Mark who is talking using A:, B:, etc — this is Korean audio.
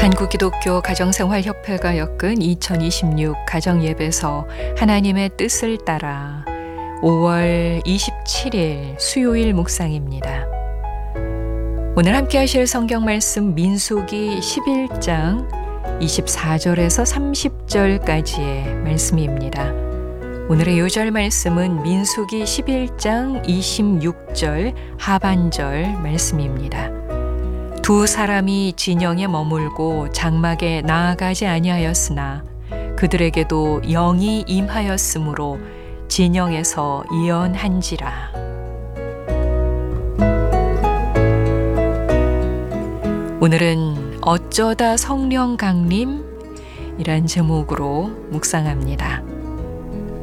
A: 한국기독교 가정생활협회가 엮은 2026 가정예배서 하나님의 뜻을 따라 5월 27일 수요일 묵상입니다. 오늘 함께 하실 성경 말씀 민수기 11장 24절에서 30절까지의 말씀입니다. 오늘의 요절 말씀은 민수기 11장 26절 하반절 말씀입니다. 두 사람이 진영에 머물고 장막에 나아가지 아니하였으나 그들에게도 영이 임하였으므로 진영에서 예언한지라. 오늘은 어쩌다 성령 강림이란 제목으로 묵상합니다.